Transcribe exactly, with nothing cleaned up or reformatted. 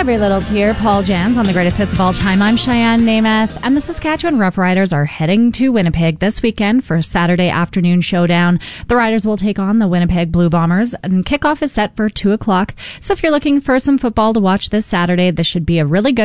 Every little tear, Paul Jans on the greatest hits of all time. I'm Cheyenne Namath, and the Saskatchewan Roughriders are heading to Winnipeg this weekend for a Saturday afternoon showdown. The Riders will take on the Winnipeg Blue Bombers, and kickoff is set for two o'clock. So if you're looking for some football to watch this Saturday, this should be a really good